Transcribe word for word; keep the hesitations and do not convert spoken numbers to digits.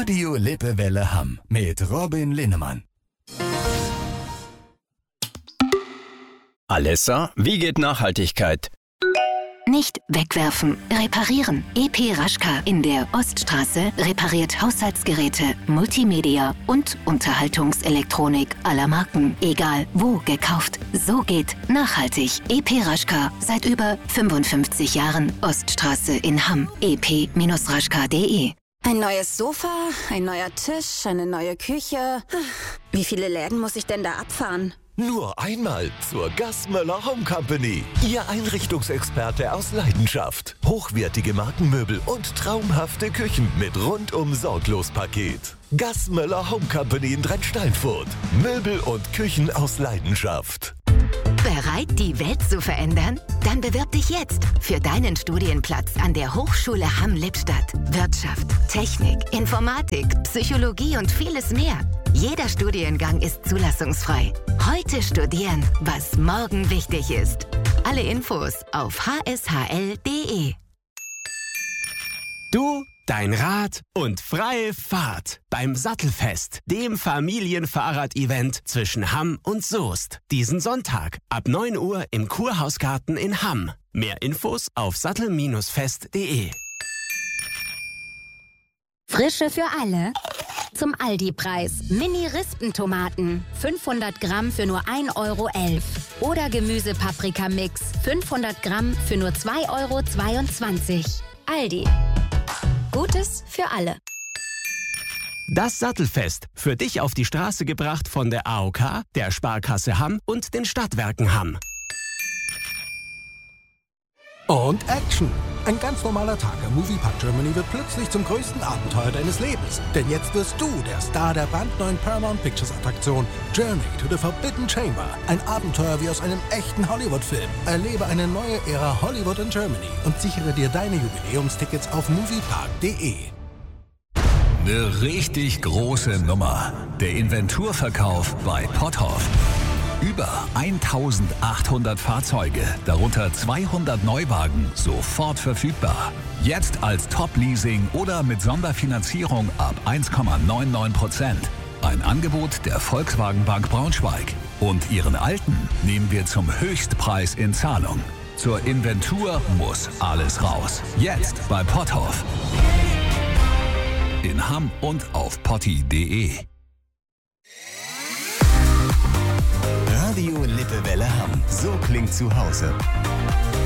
Radio Lippewelle Hamm mit Robin Linnemann. Alessa, wie geht Nachhaltigkeit? Nicht wegwerfen, reparieren. E P Raschka in der Oststraße repariert Haushaltsgeräte, Multimedia und Unterhaltungselektronik aller Marken. Egal wo gekauft, so geht nachhaltig. E P Raschka seit über fünfundfünfzig Jahren. Oststraße in Hamm. e p raschka punkt de. Ein neues Sofa, ein neuer Tisch, eine neue Küche. Wie viele Läden muss ich denn da abfahren? Nur einmal zur Gassmöller Home Company. Ihr Einrichtungsexperte aus Leidenschaft. Hochwertige Markenmöbel und traumhafte Küchen mit rundum sorglos Paket. Gassmöller Home Company in Drei-Steinfurt. Möbel und Küchen aus Leidenschaft. Bereit, die Welt zu verändern? Dann bewirb dich jetzt für deinen Studienplatz an der Hochschule Hamm-Lippstadt. Wirtschaft, Technik, Informatik, Psychologie und vieles mehr. Jeder Studiengang ist zulassungsfrei. Heute studieren, was morgen wichtig ist. Alle Infos auf h s h l punkt d e. Du, dein Rad und freie Fahrt beim Sattelfest, dem Familienfahrrad-Event zwischen Hamm und Soest. Diesen Sonntag ab neun Uhr im Kurhausgarten in Hamm. Mehr Infos auf sattel fest punkt de. Frische für alle. Zum Aldi-Preis. Mini-Rispentomaten. fünfhundert Gramm für nur ein Euro elf. Oder Gemüse-Paprika-Mix. fünfhundert Gramm für nur zwei Euro zweiundzwanzig. Aldi. Gutes für alle. Das Sattelfest, für dich auf die Straße gebracht von der A O K, der Sparkasse Hamm und den Stadtwerken Hamm. Und Action! Ein ganz normaler Tag im Moviepark Germany wird plötzlich zum größten Abenteuer deines Lebens. Denn jetzt wirst du der Star der brandneuen Paramount Pictures Attraktion Journey to the Forbidden Chamber. Ein Abenteuer wie aus einem echten Hollywood-Film. Erlebe eine neue Ära Hollywood in Germany und sichere dir deine Jubiläumstickets auf moviepark punkt de. Eine richtig große Nummer. Der Inventurverkauf bei Potthoff. Über eintausendachthundert Fahrzeuge, darunter zweihundert Neuwagen, sofort verfügbar. Jetzt als Top-Leasing oder mit Sonderfinanzierung ab eins Komma neunundneunzig Prozent. Ein Angebot der Volkswagen Bank Braunschweig. Und Ihren alten nehmen wir zum Höchstpreis in Zahlung. Zur Inventur muss alles raus. Jetzt bei Potthoff. In Hamm und auf potti punkt de. Radio Lippewelle Hamm. So klingt zu Hause.